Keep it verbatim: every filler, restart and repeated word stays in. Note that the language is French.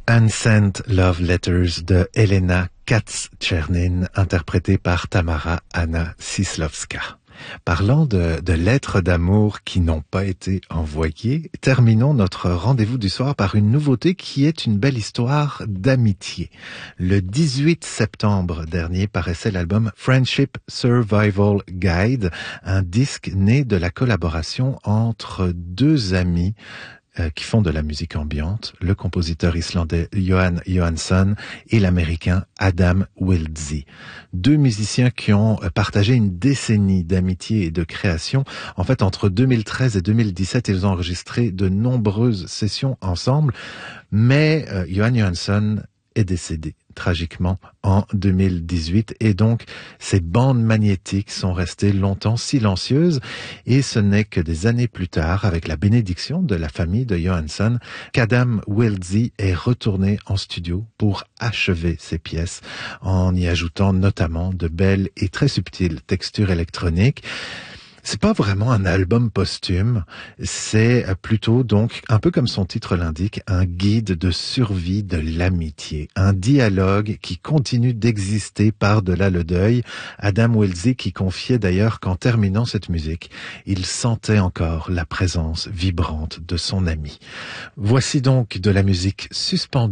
Unsent Love Letters de Helena Katz-Czernin, interprétée par Tamara Anna Cisłowska. Parlant de, de lettres d'amour qui n'ont pas été envoyées, terminons notre rendez-vous du soir par une nouveauté qui est une belle histoire d'amitié. Le dix-huit septembre dernier paraissait l'album Friendship Survival Guide, un disque né de la collaboration entre deux amis qui font de la musique ambiante, le compositeur islandais Jóhann Jóhannsson et l'américain Adam Wildsey. Deux musiciens qui ont partagé une décennie d'amitié et de création. En fait, entre deux mille treize et deux mille dix-sept, ils ont enregistré de nombreuses sessions ensemble, mais euh, Jóhann Jóhannsson est décédé tragiquement en deux mille dix-huit et donc ces bandes magnétiques sont restées longtemps silencieuses et ce n'est que des années plus tard, avec la bénédiction de la famille de Jóhannsson, qu'Adam Wildsey est retourné en studio pour achever ses pièces en y ajoutant notamment de belles et très subtiles textures électroniques. C'est pas vraiment un album posthume, c'est plutôt donc, un peu comme son titre l'indique, un guide de survie de l'amitié, un dialogue qui continue d'exister par-delà le deuil. Adam Wildsey qui confiait d'ailleurs qu'en terminant cette musique, il sentait encore la présence vibrante de son ami. Voici donc de la musique suspendue